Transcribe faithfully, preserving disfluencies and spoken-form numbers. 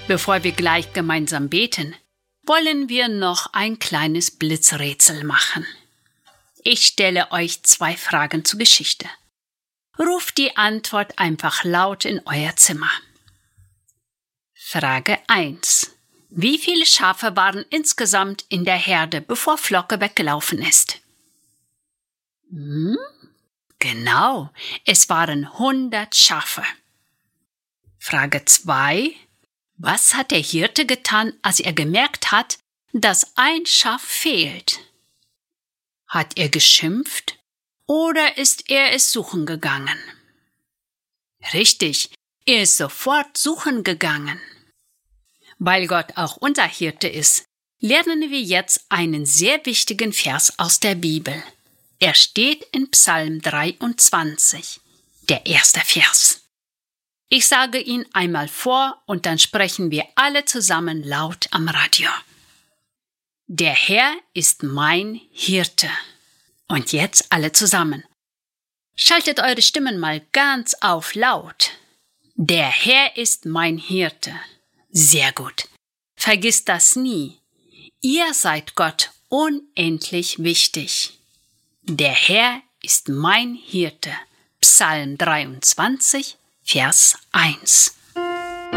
Bevor wir gleich gemeinsam beten, wollen wir noch ein kleines Blitzrätsel machen. Ich stelle euch zwei Fragen zur Geschichte. Ruft die Antwort einfach laut in euer Zimmer. Frage eins. Wie viele Schafe waren insgesamt in der Herde, bevor Flocke weggelaufen ist? Hm? Genau, es waren hundert Schafe. Frage zwei. Was hat der Hirte getan, als er gemerkt hat, dass ein Schaf fehlt? Hat er geschimpft oder ist er es suchen gegangen? Richtig, er ist sofort suchen gegangen. Weil Gott auch unser Hirte ist, lernen wir jetzt einen sehr wichtigen Vers aus der Bibel. Er steht in Psalm dreiundzwanzig, der erste Vers. Ich sage ihn einmal vor und dann sprechen wir alle zusammen laut am Radio. Der Herr ist mein Hirte. Und jetzt alle zusammen. Schaltet eure Stimmen mal ganz auf laut. Der Herr ist mein Hirte. Sehr gut. Vergisst das nie. Ihr seid Gott unendlich wichtig. Der Herr ist mein Hirte. Psalm dreiundzwanzig, Vers eins.